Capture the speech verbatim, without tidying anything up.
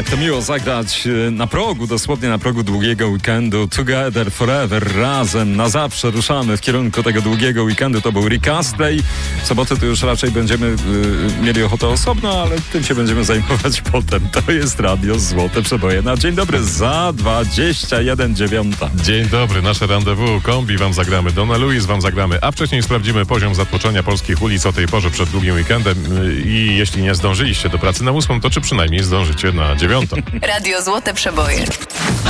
Jak to miło zagrać na progu, dosłownie na progu długiego weekendu. Together Forever, razem, na zawsze ruszamy w kierunku tego długiego weekendu. To był Rick Astley. W sobotę to już raczej będziemy y, mieli ochotę osobno, ale tym się będziemy zajmować potem. To jest Radio Złote Przeboje. Na dzień dobry za dwadzieścia jeden dziewiąta. Dzień dobry, nasze rendezvous kombi wam zagramy, Donna Louise wam zagramy, a wcześniej sprawdzimy poziom zatłoczenia polskich ulic o tej porze przed długim weekendem i jeśli nie zdążyliście do pracy na ósmą, to czy przynajmniej zdążycie na dziewiątą. Radio Złote Przeboje.